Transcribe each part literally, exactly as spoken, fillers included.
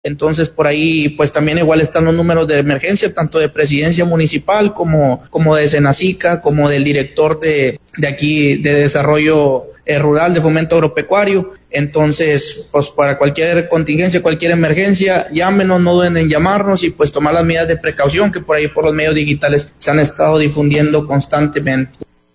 Entonces por ahí pues también igual están los números de emergencia, tanto de presidencia municipal como, como de Senacica, como del director de, de aquí de desarrollo eh, rural, de fomento agropecuario. Entonces pues para cualquier contingencia, cualquier emergencia, llámenos, no duden en llamarnos y pues tomar las medidas de precaución que por ahí por los medios digitales se han estado difundiendo constantemente.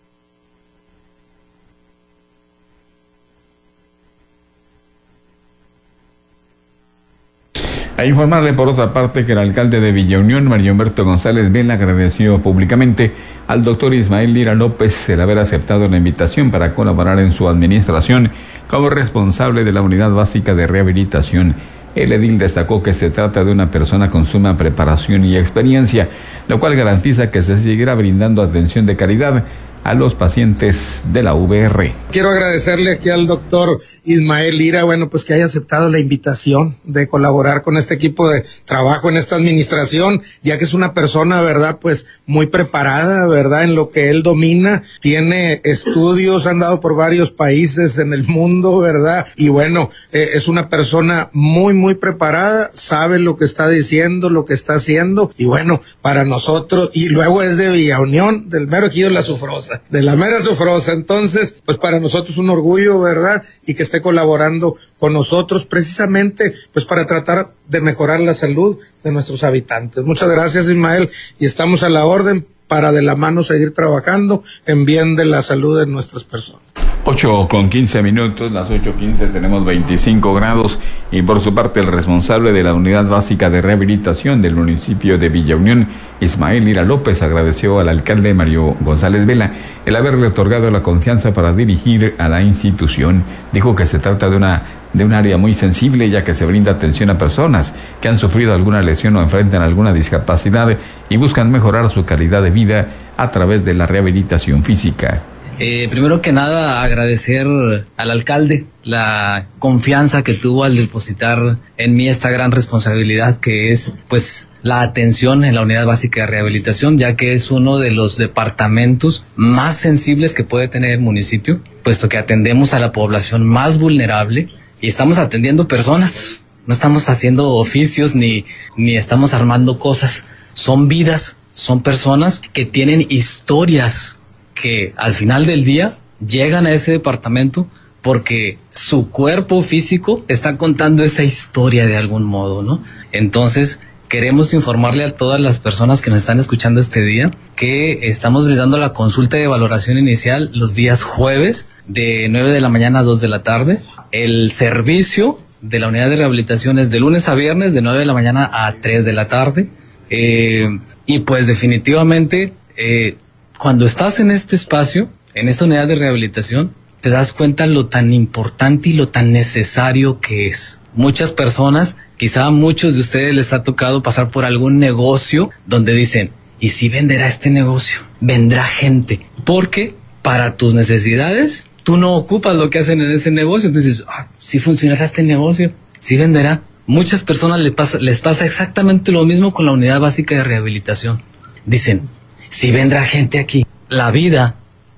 A informarle por otra parte que el alcalde de Villa Unión, Mario Humberto González Vela, agradeció públicamente al doctor Ismael Lira López el haber aceptado la invitación para colaborar en su administración como responsable de la Unidad Básica de Rehabilitación. El edil destacó que se trata de una persona con suma preparación y experiencia, lo cual garantiza que se seguirá brindando atención de calidad a los pacientes de la V R. Quiero agradecerle aquí al doctor Ismael Lira, bueno, pues que haya aceptado la invitación de colaborar con este equipo de trabajo en esta administración, ya que es una persona, verdad, pues muy preparada, verdad, en lo que él domina, tiene estudios, ha andado por varios países en el mundo, verdad, y bueno, eh, es una persona muy, muy preparada, sabe lo que está diciendo, lo que está haciendo, y bueno, para nosotros, y luego es de Villa Unión, del mero ejido La Sufrosa, de la mera Sufrosa. Entonces, pues para nosotros un orgullo, ¿verdad? Y que esté colaborando con nosotros precisamente, pues para tratar de mejorar la salud de nuestros habitantes. Muchas gracias, Ismael, y estamos a la orden para de la mano seguir trabajando en bien de la salud de nuestras personas. ocho con quince minutos, las ocho quince, tenemos veinticinco grados, y por su parte el responsable de la Unidad Básica de Rehabilitación del municipio de Villa Unión, Ismael Lira López, agradeció al alcalde Mario González Vela el haberle otorgado la confianza para dirigir a la institución. Dijo que se trata de una de un área muy sensible, ya que se brinda atención a personas que han sufrido alguna lesión o enfrentan alguna discapacidad y buscan mejorar su calidad de vida a través de la rehabilitación física. Eh, primero que nada, agradecer al alcalde la confianza que tuvo al depositar en mí esta gran responsabilidad que es, pues, la atención en la Unidad Básica de Rehabilitación, ya que es uno de los departamentos más sensibles que puede tener el municipio, puesto que atendemos a la población más vulnerable y estamos atendiendo personas, no estamos haciendo oficios ni, ni estamos armando cosas, son vidas, son personas que tienen historias que al final del día llegan a ese departamento porque su cuerpo físico está contando esa historia de algún modo, ¿no? Entonces, queremos informarle a todas las personas que nos están escuchando este día que estamos brindando la consulta de valoración inicial los días jueves de nueve de la mañana a dos de la tarde. El servicio de la unidad de rehabilitación es de lunes a viernes de nueve de la mañana a tres de la tarde. Eh, y pues definitivamente, eh, cuando estás en este espacio, en esta unidad de rehabilitación, te das cuenta lo tan importante y lo tan necesario que es. Muchas personas, quizá a muchos de ustedes les ha tocado pasar por algún negocio donde dicen, ¿y si venderá este negocio? Vendrá gente. Porque para tus necesidades, tú no ocupas lo que hacen en ese negocio. Entonces, ah, ¿sí funcionará este negocio? ¿Sí venderá? Muchas personas les pasa, les pasa exactamente lo mismo con la unidad básica de rehabilitación. Dicen, si vendrá gente aquí. La vida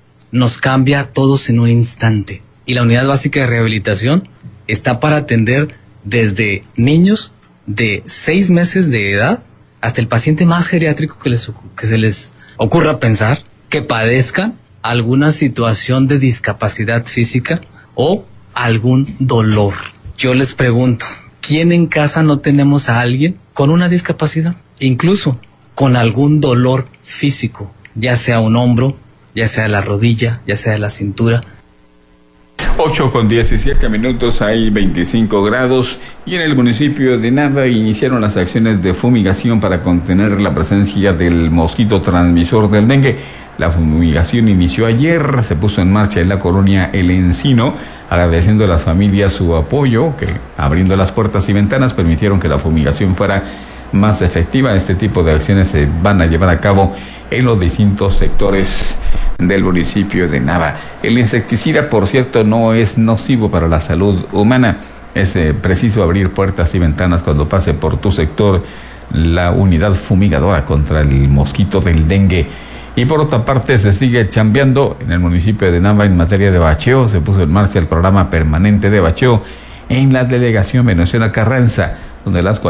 nos cambia a todos en un instante. Y la unidad básica de rehabilitación está para atender desde niños de seis meses de edad hasta el paciente más geriátrico que, les, que se les ocurra pensar, que padezcan alguna situación de discapacidad física o algún dolor. Yo les pregunto, ¿quién en casa no tenemos a alguien con una discapacidad? Incluso con algún dolor físico, ya sea un hombro, ya sea la rodilla, ya sea la cintura. ocho con diecisiete minutos, hay veinticinco grados, y en el municipio de Nava iniciaron las acciones de fumigación para contener la presencia del mosquito transmisor del dengue. La fumigación inició ayer, se puso en marcha en la colonia El Encino, agradeciendo a las familias su apoyo, que abriendo las puertas y ventanas permitieron que la fumigación fuera más efectiva. Este tipo de acciones se van a llevar a cabo en los distintos sectores del municipio de Nava. El insecticida, por cierto, no es nocivo para la salud humana. Es eh, preciso abrir puertas y ventanas cuando pase por tu sector la unidad fumigadora contra el mosquito del dengue. Y por otra parte, se sigue chambeando en el municipio de Nava en materia de bacheo. Se puso en marcha el programa permanente de bacheo en la delegación Venustiano Carranza. donde las